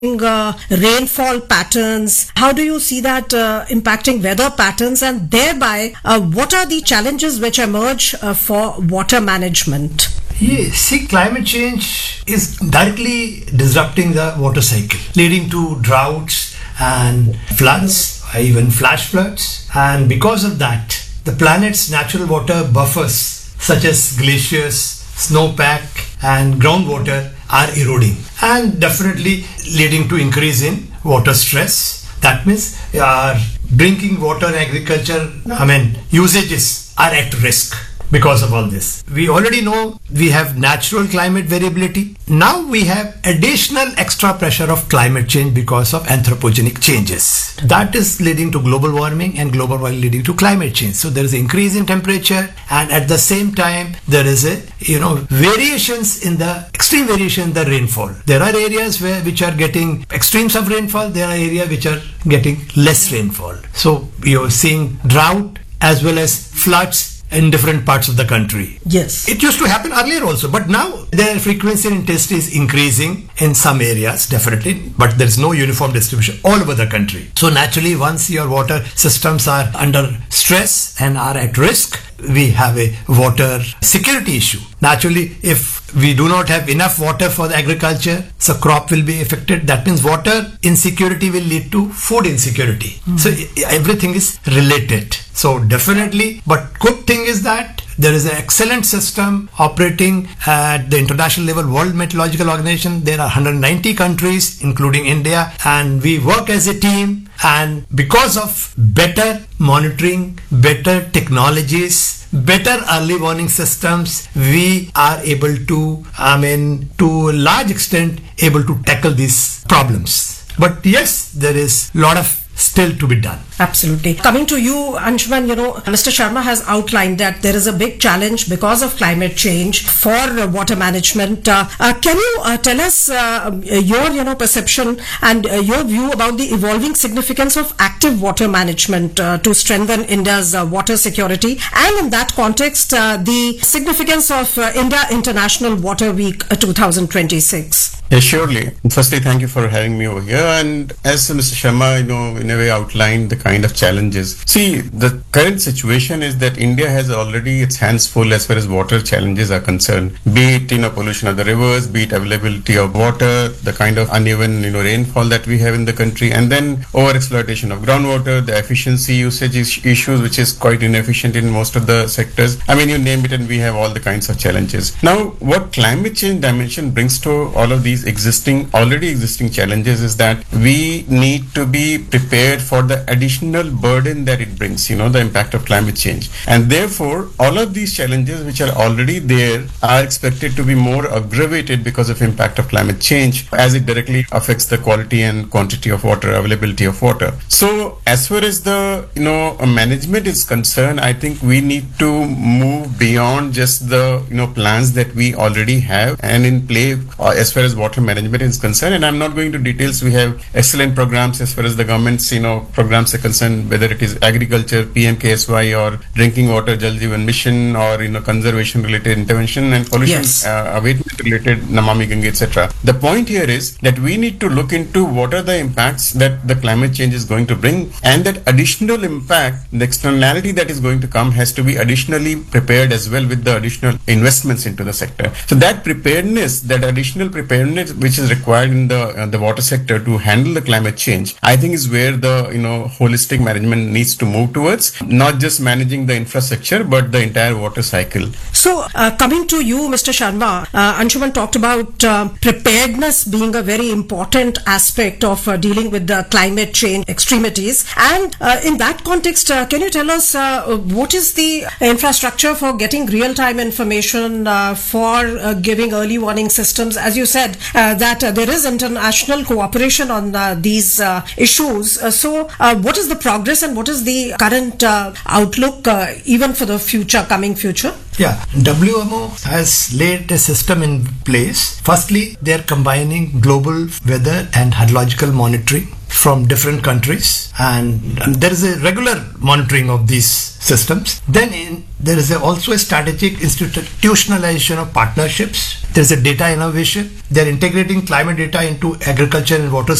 rainfall patterns. How do you see that impacting weather patterns, and thereby what are the challenges which emerge for water management? Yeah, see, climate change is directly disrupting the water cycle, leading to droughts and floods, even flash floods. And because of that, the planet's natural water buffers, such as glaciers, snowpack, and groundwater, are eroding, and definitely leading to increase in water stress. That means our drinking water and agriculture, usages are at risk because of all this. We already know we have natural climate variability. Now we have additional extra pressure of climate change because of anthropogenic changes. That is leading to global warming, and global warming leading to climate change. So there is an increase in temperature, and at the same time there is a variations in the extreme variation in the rainfall. There are areas which are getting extremes of rainfall. There are areas which are getting less rainfall. So you are seeing drought as well as floods in different parts of the country. Yes. It used to happen earlier also, but now their frequency and intensity is increasing in some areas, definitely, but there is no uniform distribution all over the country. So naturally, once your water systems are under stress and are at risk, we have a water security issue. Naturally, if we do not have enough water for the agriculture, so crop will be affected. That means water insecurity will lead to food insecurity. So everything is related. So definitely, but good thing is that there is an excellent system operating at the international level. World Meteorological Organization, there are 190 countries, including India, and we work as a team. And because of better monitoring, better technologies, better early warning systems, we are able to, to a large extent, able to tackle these problems. But yes, there is a lot of still to be done. Absolutely. Coming to you, Anshuman, Mr. Sharma has outlined that there is a big challenge because of climate change for water management. Can you tell us your perception and your view about the evolving significance of active water management to strengthen India's water security, and in that context, the significance of India International Water Week 2026? Yeah, surely. Firstly, thank you for having me over here. And as Mr. Sharma, in a way outlined the kind of challenges. See, the current situation is that India has already its hands full as far as water challenges are concerned. Be it, pollution of the rivers, be it availability of water, the kind of uneven, rainfall that we have in the country, and then over-exploitation of groundwater, the efficiency usage issues, which is quite inefficient in most of the sectors. You name it, and we have all the kinds of challenges. Now, what climate change dimension brings to all of these already existing challenges is that we need to be prepared for the additional burden that it brings, the impact of climate change. And therefore, all of these challenges which are already there are expected to be more aggravated because of impact of climate change, as it directly affects the quality and quantity of water, availability of water. So as far as the, management is concerned, I think we need to move beyond just the, plans that we already have and in play as far as water management is concerned. And I'm not going to details. We have excellent programs as far as the government's programs are concerned, whether it is agriculture, PMKSY, or drinking water Jal Jeevan Mission, or conservation related intervention and pollution abatement related Namami Gange, etc. The point here is that we need to look into what are the impacts that the climate change is going to bring, and that additional impact, the externality that is going to come, has to be additionally prepared as well with the additional investments into the sector. So that preparedness, that additional preparedness which is required in the water sector to handle the climate change, I think is where the holistic management needs to move towards, not just managing the infrastructure but the entire water cycle. So coming to you, Mr. Sharma, Anshuman talked about preparedness being a very important aspect of dealing with the climate change extremities, and in that context, can you tell us what is the infrastructure for getting real-time information, for giving early warning systems? As you said, that there is international cooperation on these issues. So what is the progress and what is the current outlook even for the coming future? Yeah, WMO has laid a system in place. Firstly, they are combining global weather and hydrological monitoring. from different countries, and there is a regular monitoring of these systems. Then there is also a strategic institutionalization of partnerships. There is a data innovation. They are integrating climate data into agriculture and water